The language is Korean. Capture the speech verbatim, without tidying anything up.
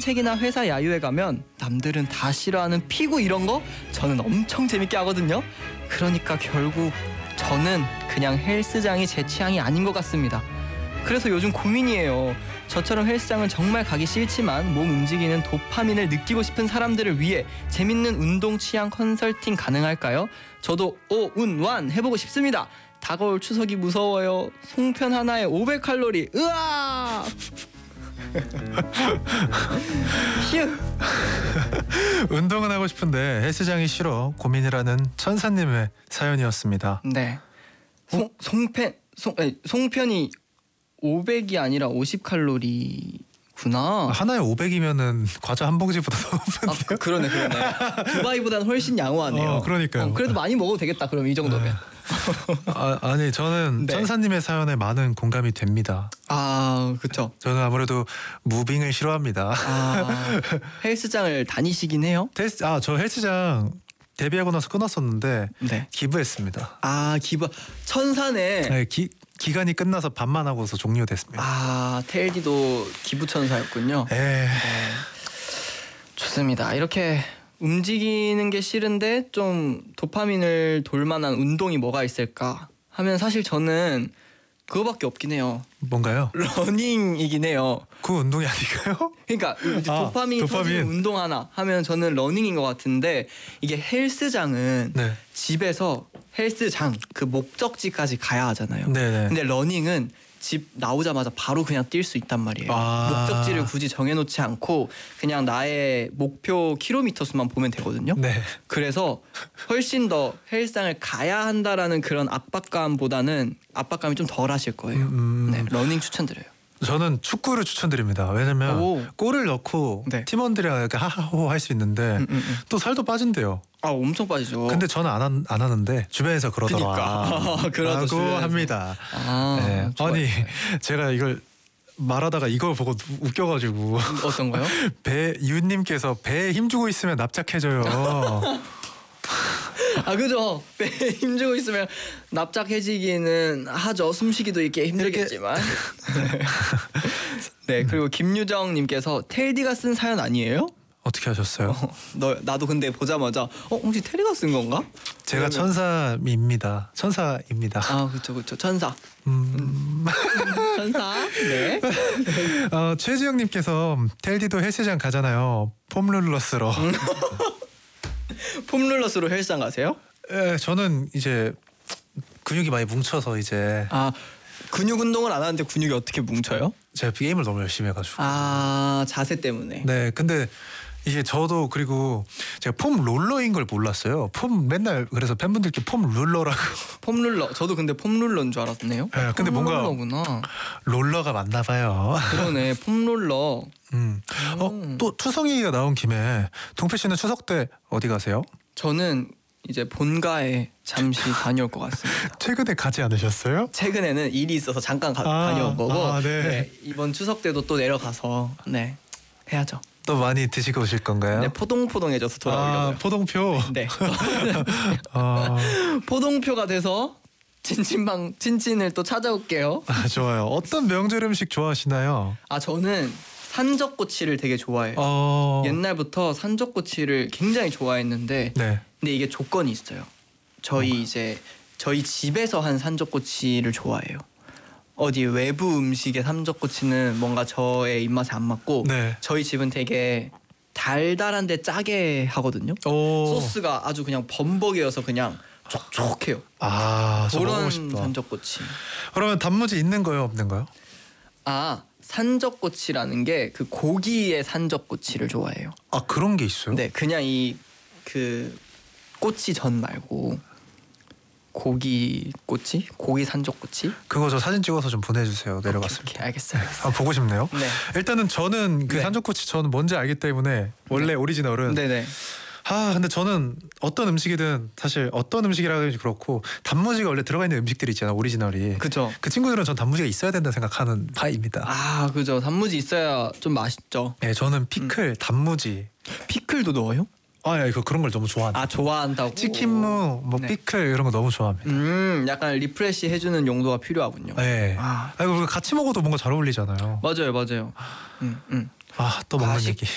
산책이나 회사 야유회 가면 남들은 다 싫어하는 피구 이런 거 저는 엄청 재밌게 하거든요. 그러니까 결국 저는 그냥 헬스장이 제 취향이 아닌 것 같습니다. 그래서 요즘 고민이에요. 저처럼 헬스장은 정말 가기 싫지만 몸 움직이는 도파민을 느끼고 싶은 사람들을 위해 재밌는 운동 취향 컨설팅 가능할까요? 저도 오운완 해보고 싶습니다. 다가올 추석이 무서워요. 송편 하나에 오백 칼로리. 으아! 휴. 운동은 하고 싶은데 헬스장이 싫어 고민이라는 천사님의 사연이었습니다. 네. 송 송편 송 아니, 송편이 오백이 아니라 오십 칼로리구나. 하나에 오백이면은 과자 한 봉지보다 더 아, 높은데요? 그, 그러네 그러네. 두바이보다는 훨씬 양호하네요. 어, 그러니까요. 어, 그래도 많이 먹어도 되겠다. 그럼 이 정도면. 아, 아니 저는 네. 천사님의 사연에 많은 공감이 됩니다. 아, 그렇죠. 저는 아무래도 무빙을 싫어합니다. 아, 헬스장을 다니시긴 해요? 헬스, 아, 저 헬스장 데뷔하고 나서 끊었었는데 네. 기부했습니다. 아, 기부 천사네. 네, 기, 기간이 끝나서 반만 하고서 종료됐습니다. 아, 텔디도 기부천사였군요. 에... 네. 좋습니다. 이렇게 움직이는 게 싫은데 좀 도파민을 돌 만한 운동이 뭐가 있을까 하면 사실 저는 그거밖에 없긴 해요. 뭔가요? 러닝이긴 해요. 그 운동이 아닐까요? 그러니까 이제 아, 도파민이 도파민. 터지는 운동 하나 하면 저는 러닝인 것 같은데 이게 헬스장은 네. 집에서 헬스장 그 목적지까지 가야 하잖아요. 네네. 근데 러닝은 집 나오자마자 바로 그냥 뛸 수 있단 말이에요. 아. 목적지를 굳이 정해놓지 않고 그냥 나의 목표 킬로미터 수만 보면 되거든요. 네. 그래서 훨씬 더 헬스장을 가야 한다라는 그런 압박감보다는 압박감이 좀 덜 하실 거예요. 음, 네, 러닝 추천드려요. 저는 축구를 추천드립니다. 왜냐면 오. 골을 넣고 네. 팀원들이랑 이렇게 하하호 할 수 있는데 음, 음, 음. 또 살도 빠진대요. 아, 엄청 빠지죠. 근데 저는 안, 한- 안 하는데 주변에서 그러더라. 그러니까. 그러죠, 라고 주변에서. 합니다. 아, 네. 좋아요. 아니 제가 이걸 말하다가 이걸 보고 웃겨가지고 어떤 거요? 배유님께서 배에 힘주고 있으면 납작해져요. 아, 그죠. 배에 힘주고 있으면 납작해지기는 하죠. 숨쉬기도 이렇게 힘들겠지만. 네, 그리고 김유정님께서 텔디가 쓴 사연 아니에요? 어떻게 하셨어요? 어, 너 나도 근데 보자마자 어 혹시 테리가 쓴 건가? 제가 그러면- 천사입니다. 천사입니다. 아, 그렇죠, 그렇죠. 천사. 음. 천사. 네. 어, 최지영님께서 텔디도 헬스장 가잖아요. 폼룰러스로. 음. 폼룰러스로 헬스장 가세요? 에, 저는 이제 근육이 많이 뭉쳐서 이제 아, 근육 운동을 안 하는데 근육이 어떻게 뭉쳐요? 제가 게임을 너무 열심히 해가지고. 아, 자세 때문에. 네, 근데 이게 저도 그리고 제가 폼 롤러인 걸 몰랐어요. 폼 맨날 그래서 팬분들께 폼 룰러라고. 폼룰러. 저도 근데 폼룰러인 줄 알았네요. 네, 근데 뭔가 폼룰러구나. 롤러가 맞나 봐요. 그러네. 폼롤러. 음. 어, 또 추석 얘기가 나온 김에 동표 씨는 추석 때 어디 가세요? 저는 이제 본가에 잠시 다녀올 것 같습니다. 최근에 가지 않으셨어요? 최근에는 일이 있어서 잠깐 가, 아, 다녀온 거고 아, 네. 네, 이번 추석 때도 또 내려가서 네 해야죠. 또 많이 드시고 오실 건가요? 네, 포동포동해져서 아, 돌아오려고요. 포동표. 네. 아, 포동표가 돼서 찐찐방 찐찐을 또 찾아올게요. 아, 좋아요. 어떤 명절 음식 좋아하시나요? 아, 저는 산적꼬치를 되게 좋아해요. 어, 옛날부터 산적꼬치를 굉장히 좋아했는데 네. 근데 이게 조건이 있어요. 저희 이제 저희 집에서 한 산적꼬치를 좋아해요. 어디 외부 음식의 산적꼬치는 뭔가 저의 입맛에 안 맞고 네. 저희 집은 되게 달달한데 짜게 하거든요. 오. 소스가 아주 그냥 범벅이어서 그냥 촉촉해요. 아, 저 먹어보고 그런 싶다. 산적꼬치. 그러면 단무지 있는 거요, 없는 거요? 아, 산적꼬치라는 게 그 고기의 산적꼬치를 좋아해요. 아, 그런 게 있어요? 네, 그냥 이 그 꼬치 전 말고 고기 꼬치? 고기 산적꼬치? 그거 저 사진 찍어서 좀 보내주세요. 내려갔을 오케이, 때. 오케이, 알겠어요, 알겠어요. 아, 보고 싶네요. 네, 일단은 저는 그 네. 산적꼬치 저는 뭔지 알기 때문에 원래 오리지널은 네네. 아 근데 저는 어떤 음식이든 사실 어떤 음식이라 하기 그렇고 단무지가 원래 들어가 있는 음식들이 있잖아요. 오리지널이. 그죠. 그 친구들은 전 단무지가 있어야 된다 생각하는 파입니다. 아, 그죠. 단무지 있어야 좀 맛있죠. 네, 저는 음. 피클, 단무지. 피클도 넣어요? 아, 예, 그 그런 걸 너무 좋아합니다. 아, 좋아한다고. 치킨무, 뭐 네. 피클 이런 거 너무 좋아합니다. 음, 약간 리프레시 해주는 용도가 필요하군요. 네. 아, 아, 이거 같이 먹어도 뭔가 잘 어울리잖아요. 맞아요, 맞아요. 음, 음. 아, 또 먹는 아, 식- 얘기.